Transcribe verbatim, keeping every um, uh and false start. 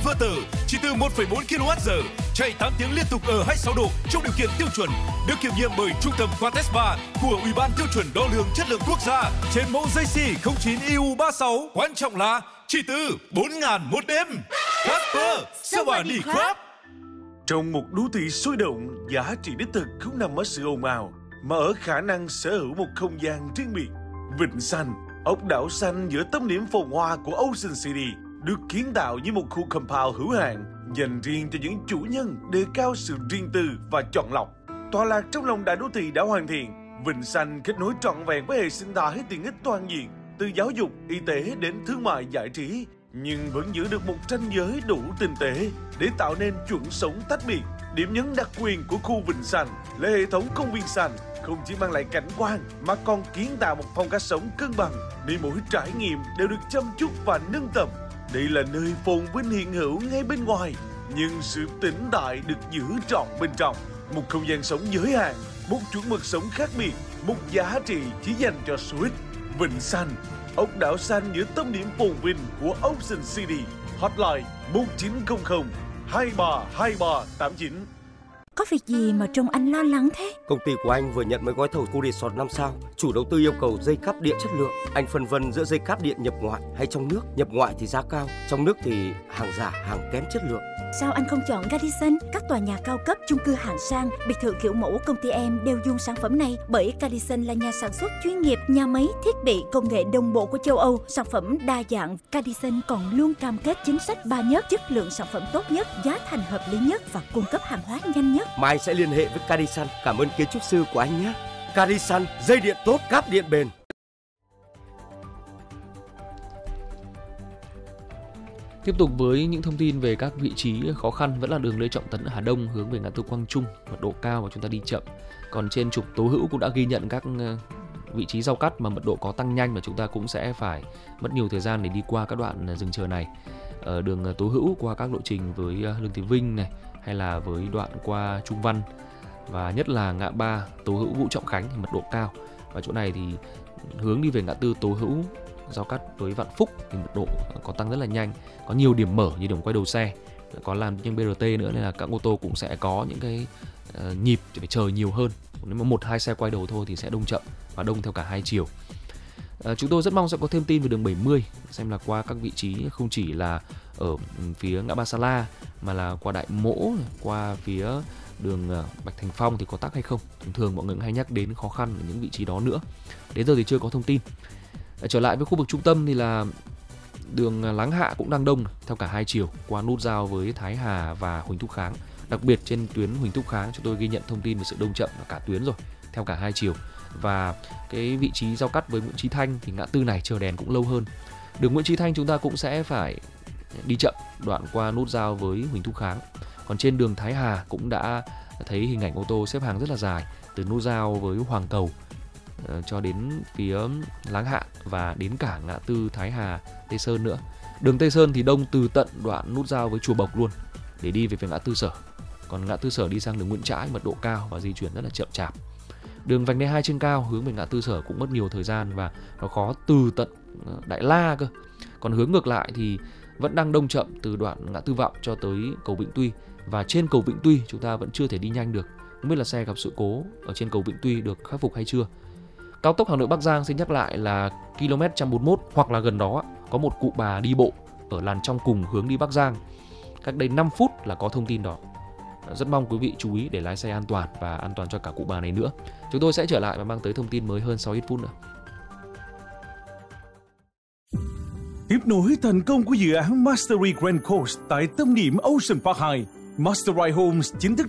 inverter chỉ từ một phẩy bốn ki lô oát giờ, chạy tám tiếng liên tục ở hai mươi sáu độ trong điều kiện tiêu chuẩn, được kiểm nghiệm bởi Trung tâm Quatespa của Ủy ban tiêu chuẩn đo lường chất lượng quốc gia trên mẫu gi xê không chín E U ba sáu. Quan trọng là chỉ từ bốn ngàn một đêm. Casper, Sawadee Crab. Trong một đô thị sôi động, giá trị đích thực không nằm ở sự ồn ào, mà ở khả năng sở hữu một không gian riêng biệt. Vịnh Xanh, ốc đảo xanh giữa tâm điểm phồn hoa của Ocean City, được kiến tạo như một khu compound hữu hạn dành riêng cho những chủ nhân đề cao sự riêng tư và chọn lọc. Tọa lạc trong lòng đại đô thị đã hoàn thiện, Vịnh Xanh kết nối trọn vẹn với hệ sinh thái tiện ích toàn diện, từ giáo dục, y tế đến thương mại giải trí, nhưng vẫn giữ được một ranh giới đủ tinh tế để tạo nên chuẩn sống tách biệt. Điểm nhấn đặc quyền của khu Vịnh Xanh là hệ thống công viên xanh không chỉ mang lại cảnh quan mà còn kiến tạo một phong cách sống cân bằng, để mỗi trải nghiệm đều được chăm chút và nâng tầm. Đây là nơi phồn vinh hiện hữu ngay bên ngoài, nhưng sự tĩnh tại được giữ trọn bên trong. Một không gian sống giới hạn, một chuẩn mực sống khác biệt, một giá trị chỉ dành cho số ít. Vịnh Xanh, ốc đảo xanh giữa tâm điểm phồn vinh của Ocean City. Hotline một chín không không hai ba hai ba tám chín. Có việc gì mà trông anh lo lắng thế? Công ty của anh vừa nhận mấy gói thầu khu resort năm sao. Chủ đầu tư yêu cầu dây cáp điện chất lượng. Anh phân vân giữa dây cáp điện nhập ngoại hay trong nước. Nhập ngoại thì giá cao, trong nước thì hàng giả, hàng kém chất lượng. Sao anh không chọn Radisson? Các tòa nhà cao cấp, chung cư hạng sang, biệt thự kiểu mẫu công ty em đều dùng sản phẩm này, bởi Radisson là nhà sản xuất chuyên nghiệp, nhà máy, thiết bị, công nghệ đồng bộ của châu Âu, sản phẩm đa dạng. Radisson còn luôn cam kết chính sách ba nhất, chất lượng sản phẩm tốt nhất, giá thành hợp lý nhất và cung cấp hàng hóa nhanh nhất. Mai sẽ liên hệ với Radisson. Cảm ơn kiến trúc sư của anh nhé. Radisson, dây điện tốt, cáp điện bền. Tiếp tục với những thông tin về các vị trí khó khăn, vẫn là đường Lê Trọng Tấn ở Hà Đông hướng về ngã tư Quang Trung, mật độ cao và chúng ta đi chậm. Còn trên trục Tố Hữu cũng đã ghi nhận các vị trí giao cắt mà mật độ có tăng nhanh và chúng ta cũng sẽ phải mất nhiều thời gian để đi qua các đoạn dừng chờ này. Ở đường Tố Hữu qua các lộ trình với Lương Thế Vinh này, hay là với đoạn qua Trung Văn, và nhất là ngã ba Tố Hữu Vũ Trọng Khánh thì mật độ cao. Và chỗ này thì hướng đi về ngã tư Tố Hữu giao cắt với Vạn Phúc thì mật độ có tăng rất là nhanh, có nhiều điểm mở như điểm quay đầu xe, có làm những bê rờ tê nữa, nên là các ô tô cũng sẽ có những cái uh, nhịp phải chờ nhiều hơn. Nếu mà một hai xe quay đầu thôi thì sẽ đông chậm và đông theo cả hai chiều. Uh, chúng tôi rất mong sẽ có thêm tin về đường bảy mươi, xem là qua các vị trí không chỉ là ở phía ngã ba Sa La mà là qua Đại Mỗ, qua phía đường Bạch Thành Phong thì có tắc hay không. Thường thường mọi người cũng hay nhắc đến khó khăn ở những vị trí đó nữa. Đến giờ thì chưa có thông tin. Trở lại với khu vực trung tâm thì là đường Láng Hạ cũng đang đông theo cả hai chiều qua nút giao với Thái Hà và Huỳnh Thúc Kháng. Đặc biệt trên tuyến Huỳnh Thúc Kháng chúng tôi ghi nhận thông tin về sự đông chậm ở cả tuyến rồi, theo cả hai chiều. Và cái vị trí giao cắt với Nguyễn Chí Thanh thì ngã tư này chờ đèn cũng lâu hơn. Đường Nguyễn Chí Thanh chúng ta cũng sẽ phải đi chậm đoạn qua nút giao với Huỳnh Thúc Kháng. Còn trên đường Thái Hà cũng đã thấy hình ảnh ô tô xếp hàng rất là dài từ nút giao với Hoàng Cầu cho đến phía Láng Hạ và đến cả ngã tư Thái Hà, Tây Sơn nữa. Đường Tây Sơn thì đông từ tận đoạn nút giao với Chùa Bộc luôn để đi về phía ngã tư Sở. Còn ngã tư Sở đi sang đường Nguyễn Trãi mật độ cao và di chuyển rất là chậm chạp. Đường vành đai hai trên cao hướng về ngã tư Sở cũng mất nhiều thời gian và nó khó từ tận Đại La cơ. Còn hướng ngược lại thì vẫn đang đông chậm từ đoạn ngã tư Vọng cho tới cầu Vĩnh Tuy, và trên cầu Vĩnh Tuy chúng ta vẫn chưa thể đi nhanh được. Không biết là xe gặp sự cố ở trên cầu Vĩnh Tuy được khắc phục hay chưa. Cao tốc Hà Nội Bắc Giang xin nhắc lại là ki lô mét một trăm bốn mươi mốt hoặc là gần đó có một cụ bà đi bộ ở làn trong cùng hướng đi Bắc Giang. Cách đây năm phút là có thông tin đó. Rất mong quý vị chú ý để lái xe an toàn và an toàn cho cả cụ bà này nữa. Chúng tôi sẽ trở lại và mang tới thông tin mới hơn sau ít phút nữa. Tiếp nối thành công của dự án Mastery Grand Coast tại tâm điểm Ocean Park hai, Mastery Homes chính thức